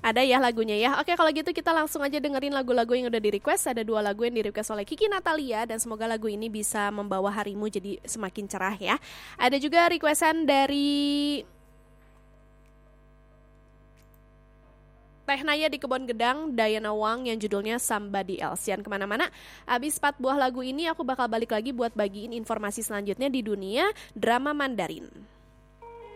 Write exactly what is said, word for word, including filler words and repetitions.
Ada ya lagunya ya. Oke, kalau gitu kita langsung aja dengerin lagu-lagu yang udah di-request. Ada dua lagu yang di-request oleh Kiki Natalia dan semoga lagu ini bisa membawa harimu jadi semakin cerah ya. Ada juga requestan dari Teh Naya di Kebon Gedang, Diana Wang yang judulnya Somebody Else. Jangan kemana-mana, abis empat buah lagu ini aku bakal balik lagi buat bagiin informasi selanjutnya di dunia drama Mandarin.